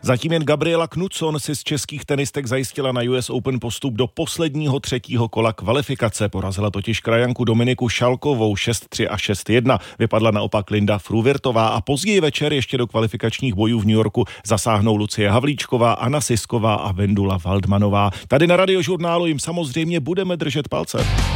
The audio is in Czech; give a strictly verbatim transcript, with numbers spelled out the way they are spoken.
Zatím jen Gabriela Knutsson si z českých tenistek zajistila na U S Open postup do posledního třetího kola kvalifikace. Porazila totiž krajanku Dominiku Šalkovou šest tři a šest jedna. Vypadla naopak Linda Fruvirtová a později večer ještě do kvalifikačních bojů v New Yorku zasáhnou Lucie Havlíčková, Anna Sisková a Vendula Waldmanová. Tady na Radiožurnálu jim samozřejmě budeme držet palce.